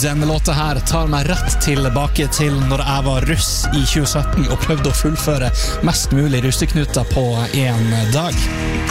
Denne låta her tar meg rett tilbake til når jeg var russ i 2017 og prøvde å fullføre mest mulig russeknuter på en dag.